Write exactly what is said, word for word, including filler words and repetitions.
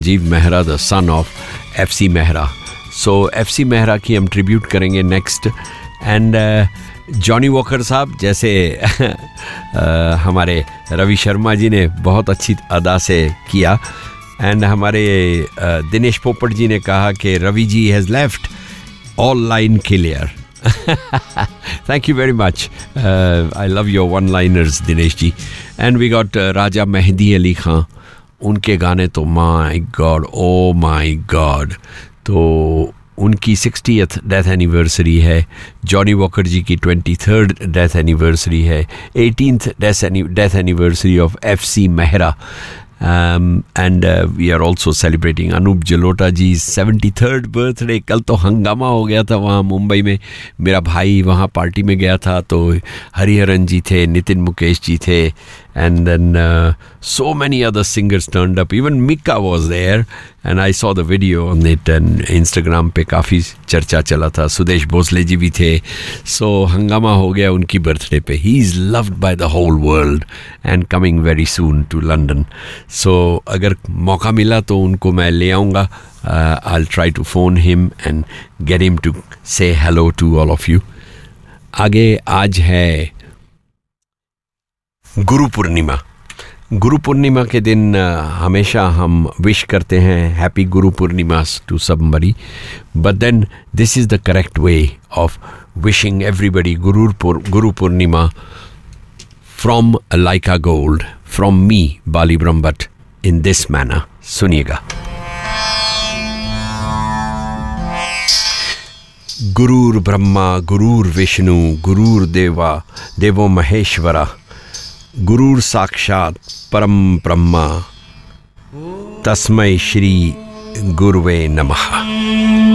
जीव Mehra the son of F C Mehra. So F C Mehra की हम ट्रिब्यूट करेंगे नेक्स्ट. एंड जॉनी वॉकर साहब जैसे uh, हमारे रवि शर्मा जी ने बहुत अच्छी अदा से किया. एंड हमारे uh, दिनेश पोपट जी ने कहा कि Ravi ji has left all line clear. Thank you very much. Uh, I love your one-liners, Dinesh ji. And we got uh, Raja Mehdi Ali Khan. उनके गाने तो my God, oh my God. तो उनकी सिक्सटीएथ डेथ एनिवर्सरी है. Johnny walker जी की twenty third death anniversary है. Eighteenth death anniversary of F C Mehra. Um, and uh, we are also celebrating Anup Jalota ji seventy third birthday. कल तो हंगामा हो गया था वहाँ मुंबई में. मेरा भाई वहाँ पार्टी में गया था तो हरिहरन जी थे, नितिन मुकेश जी थे, and then uh, so many other singers turned up. Even Mika was there and I saw the video on it and Instagram पे काफ़ी चर्चा चला था. सुदेश भोसले जी भी थे. So हंगामा हो गया उनकी बर्थडे पे. He is loved by the whole world and coming very soon to London. So अगर मौका मिला तो उनको मैं ले आऊँगा. uh, I'll try to phone him and get him to say hello to all of you. आगे आज है गुरु पूर्णिमा. गुरु पूर्णिमा के दिन हमेशा हम विश करते हैं happy Guru Purnima to somebody. But then this is the correct way of wishing everybody Guru Guru Purnima from Lyca gold from me Bali Brahmbhatt in this manner. सुनिएगा. गुरुर ब्रह्मा गुरुर विष्णु गुरुर देवा देवो महेश्वरा गुरुर साक्षात परम ब्रह्मा तस्मै श्री गुरुवे नमः.